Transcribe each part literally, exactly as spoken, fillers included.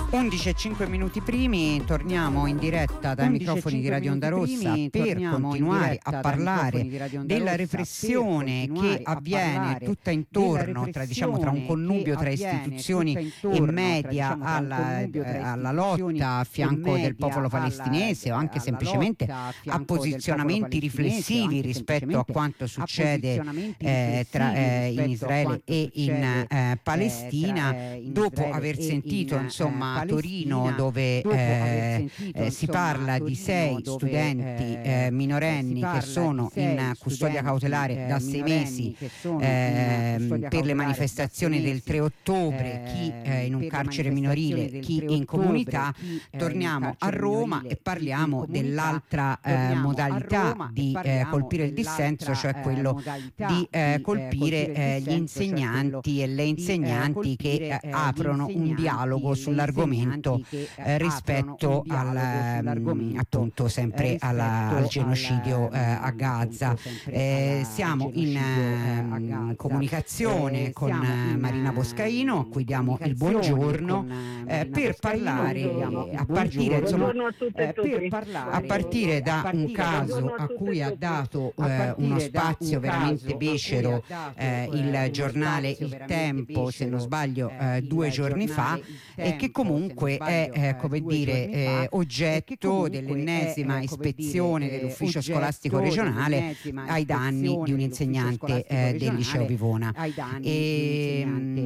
undici e cinque minuti primi, torniamo in diretta dai microfoni di Radio Onda Rossa per continuare a parlare della repressione che avviene tutta intorno, tra, diciamo, tra un connubio tra istituzioni e media alla, alla lotta a fianco del popolo palestinese, o anche semplicemente a posizionamenti riflessivi rispetto a quanto succede eh, tra, eh, in Israele e in eh, Palestina, dopo aver sentito insomma a Torino, dove eh, eh, si parla di sei studenti eh, minorenni che sono in custodia cautelare da sei mesi eh, per le manifestazioni del tre ottobre, chi eh, in un carcere minorile, chi in comunità. Torniamo a Roma e parliamo dell'altra eh, modalità di eh, colpire il dissenso, cioè quello di eh, colpire eh, gli insegnanti e le insegnanti che eh, aprono un dialogo sull'argomento eh, rispetto al, mh, appunto sempre alla, al genocidio eh, a Gaza. Eh, siamo in eh, comunicazione con eh, Marina Boscaino, a cui diamo il buongiorno, eh, per parlare a partire, insomma, eh, per parlare a partire da un caso a cui ha dato eh, uno spazio veramente becero eh, il giornale Il Tempo, se non sbaglio eh, due giorni fa, e che comunque è eh, come dire eh, oggetto dell'ennesima ispezione dell'ufficio scolastico regionale ai danni di un insegnante eh, del liceo Vivona. E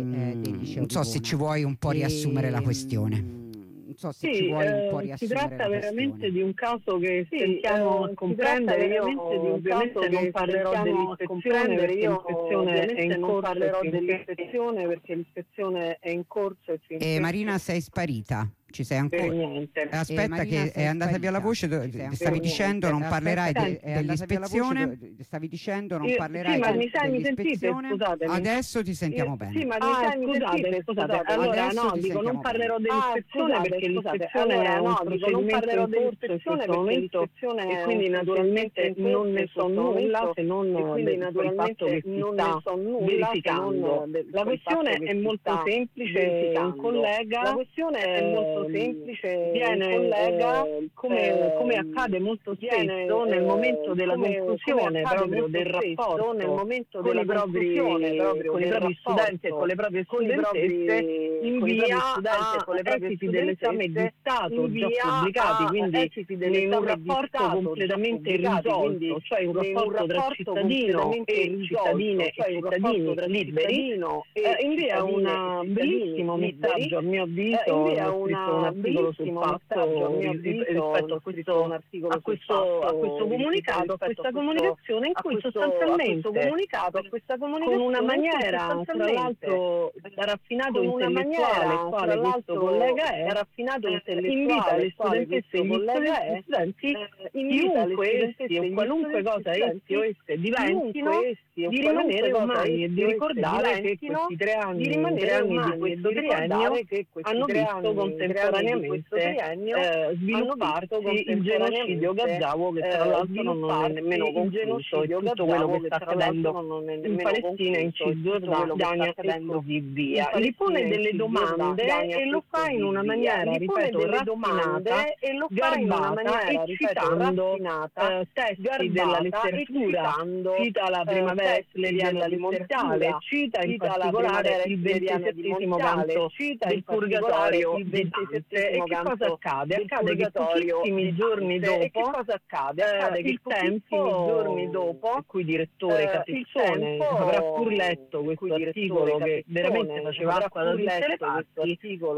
non so se ci vuoi un po' riassumere la questione. Non so se sì, ci vuoi un po' riassumere. Si tratta veramente di un caso che sì, sentiamo a comprendere. Io ovviamente non parlerò dell'ispezione, perché l'ispezione è in corso, parlerò dell'ispezione perché l'ispezione è in corso. E, e Marina, sei sparita? Ci sei ancora? Aspetta, eh, che è andata via la voce. Stavi dicendo non parlerai de, dell'ispezione. Stavi dicendo non parlerai sì, ma de, mi mi sentite? Scusatemi. Adesso ti sentiamo bene. Sì, ma mi ah, mi scusate, scusate. Allora no, dico non parlerò dell'ispezione ah, perché l'ispezione allora, è un no, dico, non parlerò dell'ispezione perché l'ispezione e quindi naturalmente non ne so nulla se non quindi naturalmente non ne so nulla verificando. La questione è molto semplice, un collega. La questione è molto semplice, viene collega eh, come, come accade molto spesso nel momento della come, conclusione come proprio del rapporto nel momento della conclusione proprio con i propri studenti e con le proprie studentesse invia a esiti dell'esame di Stato già pubblicati, quindi in un rapporto completamente irrisolto, cioè un rapporto tra cittadino e cittadine e cittadini liberi, invia un bellissimo messaggio, a mio avviso, un articolo sul fatto rispetto a questo, a questo, a questo comunicato, a questa comunicazione in cui sostanzialmente comunicato, a questa comunicazione con una maniera tra l'altro raffinato intellettuale, quale questo collega è raffinato invita le studentesse e gli studenti, chiunque essi o qualunque cosa essi o esse diventino, di rimanere umani e di ricordare che questi tre anni, di rimanere anni di questo triennio hanno visto contemporaneamente eh, svilupparsi il genocidio gazzavo, che tra l'altro non è nemmeno concluso, e tutto quello che sta accadendo in Palestina, in Cisgiordania e così via. Gli pone delle domande e lo fa in una maniera, ripeto, raffinata, garbata, e citando eh, testi della letteratura, cita la primavera esleriana limonitale, cita in particolare il ventisettesimo canto del Purgatorio di Dante. E che cosa accade? Accade che pochissimi giorni dopo, cosa accade? Accade che il Tempo, giorni dopo, il cui direttore Capezzone avrà pur letto questo articolo che veramente faceva acqua da tutte le parti,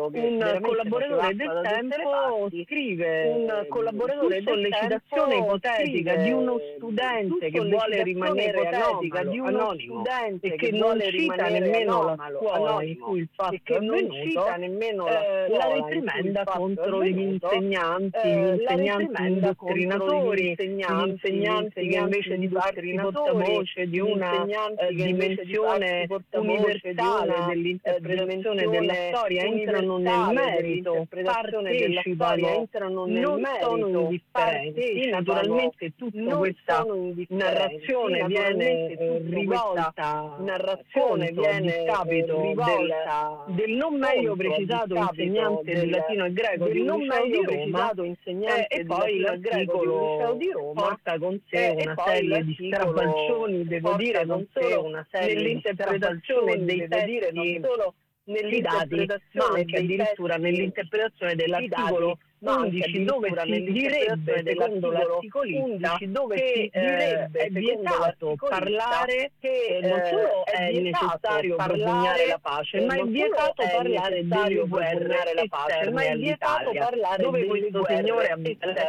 un collaboratore del Tempo scrive un collaboratore su sollecitazione ipotetica di uno studente che vuole rimanere anonimo, di uno studente e che non cita nemmeno la scuola in cui il fatto è avvenuto, nemmeno la reprimenda contro gli insegnanti, gli insegnanti indottrinatori, gli insegnanti che invece di farsi portavoce di una eh, dimensione universale dell'interpretazione della storia entrano nel merito, partecipano, non sono indifferenti. Naturalmente tutta questa narrazione viene eh, rivolta, narrazione viene discapito del, del non meglio precisato insegnante del latino e greco di non meglio precisato insegnante e poi l'articolo di Roma porta con sé una serie di strabalcioni, devo dire, non solo una serie nell'interpretazione dei testi nell'interpretazione ma anche addirittura nell'interpretazione dell'articolo undici dove si direbbe secondo l'articolista dove che eh, è vietato parlare che non solo è necessario propugnare la pace ma è vietato parlare delle guerre la pace ma è vietato parlare dove questo signore ha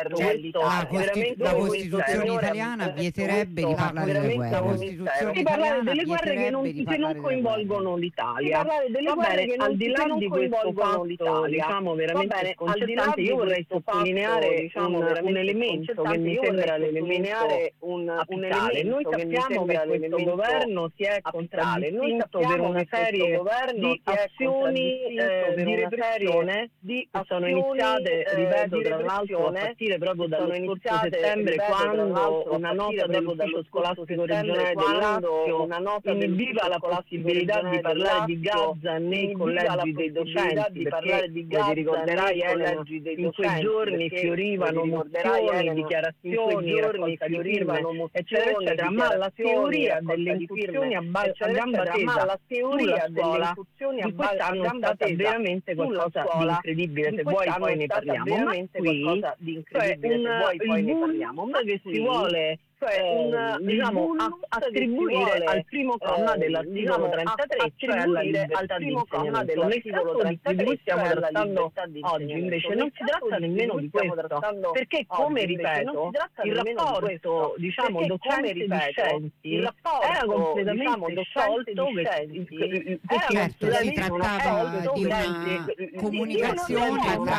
la Costituzione italiana vieterebbe di parlare delle guerre, la Costituzione italiana delle guerre che non, che non coinvolgono l'Italia. Parlare delle guerre che al di là di questo fatto diciamo veramente sconcertante, io vorrei sottolineare diciamo, un, un elemento che mi sembra l'elemento un, un elemento noi sappiamo che, che questo governo si è contraddistinto per una serie di azioni eh, di repressione che sono iniziate, ripeto, tra l'altro a partire proprio dallo scorso settembre quando una nota dell'ufficio scolastico regionale del Lazio inibiva la possibilità di parlare di Gaza nei collegi dei docenti, perché ti ricorderai Elena, in quei giorni fiorivano mozioni, dichiarazioni, raccolta di firme, eccetera, eccetera, ma la teoria delle incursioni a gamba tesa sulla scuola di quest'anno è stata veramente qualcosa di incredibile, se vuoi poi ne parliamo, ma qui cioè un, il boom che si vuole cioè un, diciamo, attribuire al primo comma dell'articolo trentatré, cioè alla libertà di insegnamento. Nel caso di cui stiamo trattando oggi invece non si tratta nemmeno di questo, perché come ripeto il rapporto diciamo docenti-discenti era completamente sciolto, certo si trattava di una comunicazione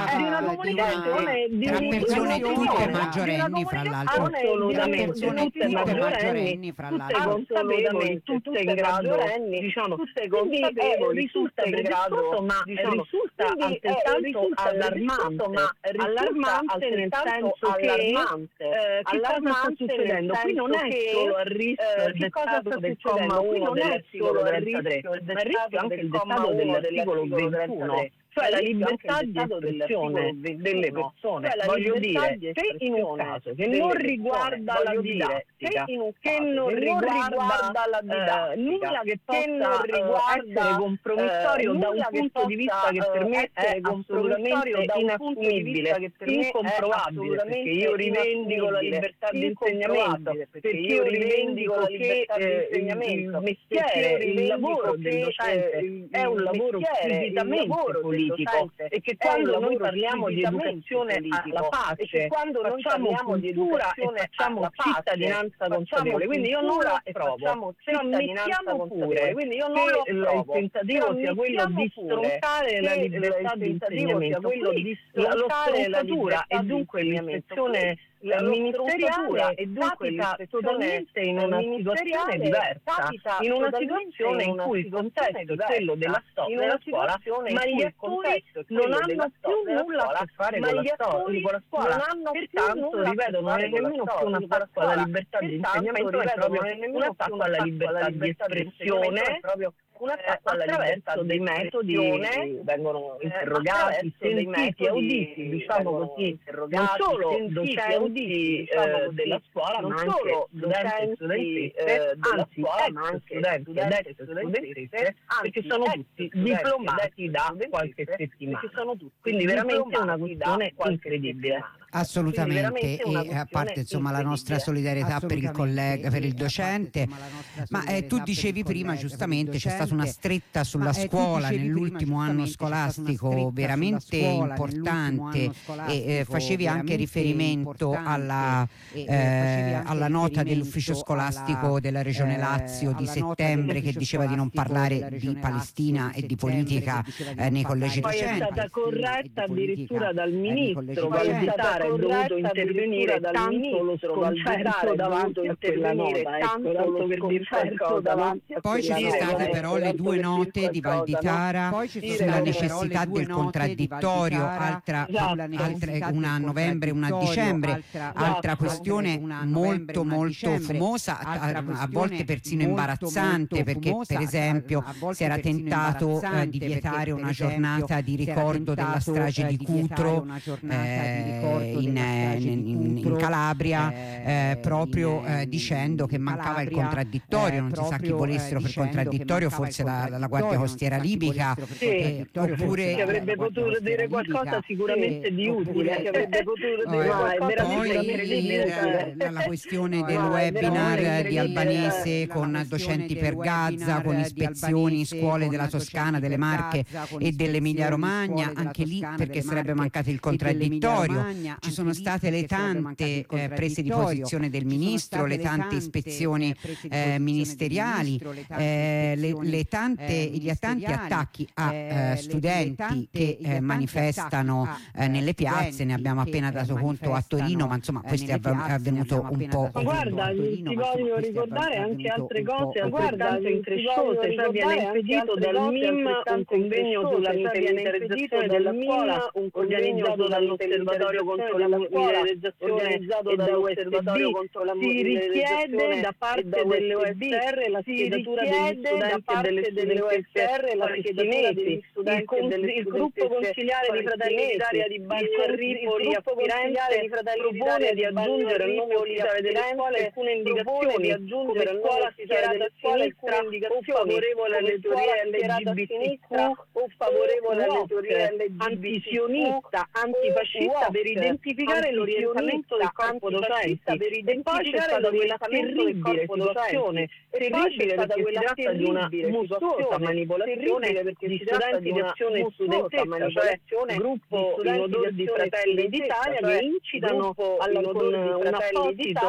tra persone tutte maggiorenni fra l'altro, tutte maggiorenni, fra l'altro, consapevoli, tutte in grado, diciamo, tutte consapevoli, risulta in grado, ma diciamo, risulta altrettanto allarmante, ma allarmante nel senso che eh, che cosa sta succedendo? Qui non è solo il rischio il dettato del comma uno dell'articolo trentatré, ma il rischio anche il dettato dell'articolo ventuno. Cioè la libertà di espressione delle persone, voglio dire, se in un caso che non riguarda la didattica, che non riguarda la didattica, nulla che possa essere compromissorio da un punto di vista che per me è assolutamente inassumibile, incomprovabile, perché io rivendico la libertà di insegnamento, perché io rivendico che il mestiere, il lavoro del docente è un lavoro squisitamente politico. E che quando noi parliamo di educazione alla pace, quando facciamo cultura e facciamo cittadinanza consapevole, quindi io non la approvo, però mettiamo pure quindi io non che il tentativo sia quello di stroncare la libertà di insegnamento, la strozzatura e dunque l'ispezione ministeriale e dunque capita totalmente in una situazione diversa, in una situazione in cui il contesto è quello della scuola, ma gli attori non hanno più nulla a che fare con la scuola, pertanto, ripeto, non è nemmeno più un attacco alla libertà di insegnamento, è proprio un attacco alla libertà di espressione, un attacco alla attraverso dei metodi che vengono interrogati, sentiti, auditi, diciamo così, non solo docenti eh, della scuola, ma anche studenti e studentesse, anzi ex studenti ed ex studentesse, perché sono tutti diplomati da qualche settimana. Quindi veramente una questione incredibile. Assolutamente, e a parte insomma la nostra solidarietà per il collega, per il docente, ma eh, tu dicevi prima giustamente c'è stata una stretta sulla scuola nell'ultimo anno scolastico veramente importante e eh, facevi anche riferimento alla, eh, alla nota dell'ufficio scolastico della regione Lazio di settembre che diceva di non parlare di Palestina e di politica eh, nei collegi docenti. Poi è stata corretta addirittura dal ministro Valditara, è dovuto intervenire tanto lo sconcerto davanti a quella nota, ecco, tanto per dire qualcosa davanti a poi ci sono state però però le due note di Valditara sulla necessità del contraddittorio, altra, altra, una a novembre, una a dicembre, altra questione molto molto fumosa, a, a volte persino imbarazzante, perché per esempio si era tentato eh, di vietare una giornata di ricordo della strage di Cutro eh, in, in, in Calabria, eh, proprio eh, dicendo che mancava il contraddittorio, non si sa chi volessero per contraddittorio, forse la, la Guardia Costiera libica, sì, eh, oppure che avrebbe potuto dire qualcosa sicuramente di utile, che avrebbe potuto dire poi la questione del webinar di Albanese con docenti per Gaza, con ispezioni in scuole della Toscana, delle Marche e dell'Emilia Romagna, anche lì perché sarebbe mancato il contraddittorio. Ci sono state le tante eh, prese di posizione del ministro, le tante ispezioni eh, ministeriali, eh, le, le tante, gli tanti attacchi a eh, studenti che eh, manifestano eh, nelle piazze. Ne abbiamo appena dato conto a Torino, ma insomma questo è avvenuto un po'. Ma guarda, ti voglio ricordare anche altre cose altrettanto incresciose, cioè viene impedito dal M I M un convegno sulla militarizzazione della scuola, organizzato dall'Osservatorio contro la militarizzazione e dall'Osservatorio contro la militarizzazione. Si richiede da parte delle O S R la schiedatura degli studenti e delle O S R la schiedatura degli studenti e delle il gruppo consiliare di Fratelli d'Italia di Bagno Ripoli aspirante propone di aggiungere al nuovo ufficiale delle scuole alcune indicazioni di aggiungere al nuovo ufficiale delle scuole alcune indicazioni o favorevole alle teorie L G B T Q o favorevole alle teorie L G B T Q antisionista, antifascista per identificare l'orientamento del corpo docente e poi c'è stata quella terribile situazione terribile perché si tratta di una mostruosa manipolazione di studenti di azione studentesca, cioè gruppo in odore di Fratelli d'Italia che incitano alla con un apposito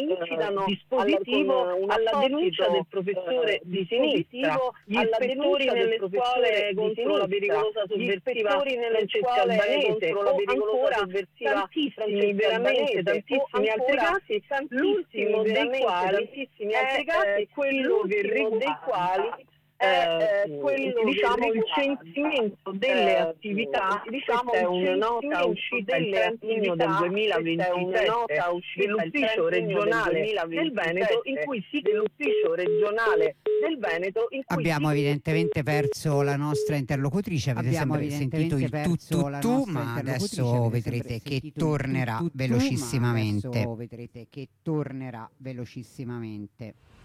dispositivo alla denuncia del professore di sinistra, gli ispettori nelle scuole contro la pericolosa sovversiva Francesca Albanese o ancora tantissimi, veramente tantissimi altri casi, l'ultimo dei quali è quello che riguarda è eh, quello diciamo il censimento delle attività, diciamo è una nota uscita il trentino del duemilaventisette dell'ufficio regionale del Veneto in cui si dell'ufficio regionale del Veneto in cui abbiamo evidentemente perso la nostra interlocutrice, avete sempre sentito il tu tu tu, ma adesso vedrete che tornerà velocissimamente. Vedrete che tornerà velocissimamente.